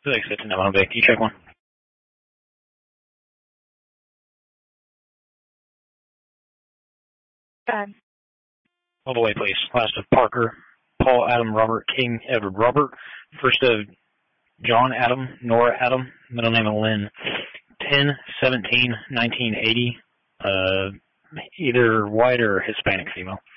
6 in Navajo Bay. Can you check one? All the way, please. Last of Parker, Paul Adam Robert King Edward Robert. First of John Adam Nora Adam. Middle name of Lynn. 10/17/1980. Either white or Hispanic female.